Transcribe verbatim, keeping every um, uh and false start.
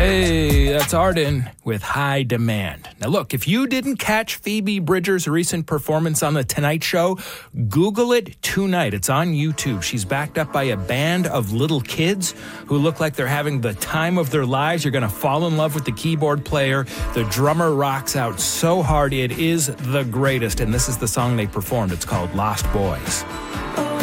Hey, that's Arden with High Demand. Now look, if you didn't catch Phoebe Bridgers' recent performance on The Tonight Show, Google it tonight. It's on YouTube. She's backed up by a band of little kids who look like they're having the time of their lives. You're going to fall in love with the keyboard player. The drummer rocks out so hard. It is the greatest. And this is the song they performed. It's called Lost Boys.